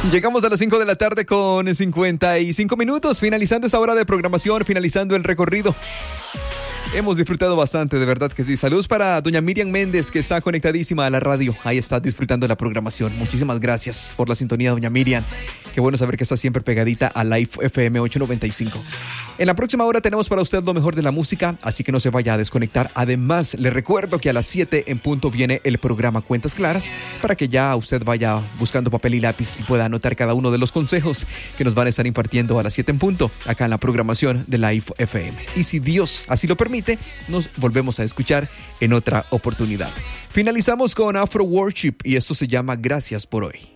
Llegamos a las 5 de la tarde con 55 minutos, finalizando esa hora de programación, finalizando el recorrido. Hemos disfrutado bastante, de verdad que sí. Saludos para doña Miriam Méndez, que está conectadísima a la radio. Ahí está disfrutando de la programación. Muchísimas gracias por la sintonía, doña Miriam. Qué bueno saber que está siempre pegadita a Life FM 895. En la próxima hora tenemos para usted lo mejor de la música, así que no se vaya a desconectar. Además, le recuerdo que a las 7 en punto viene el programa Cuentas Claras, para que ya usted vaya buscando papel y lápiz y pueda anotar cada uno de los consejos que nos van a estar impartiendo a las 7 en punto, acá en la programación de Life FM. Y si Dios así lo permite, nos volvemos a escuchar en otra oportunidad. Finalizamos con Afro Worship y esto se llama Gracias por hoy.